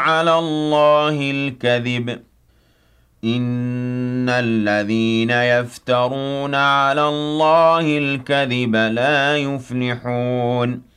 على الله الكذب إن الذين يفترون على الله الكذب لا يفلحون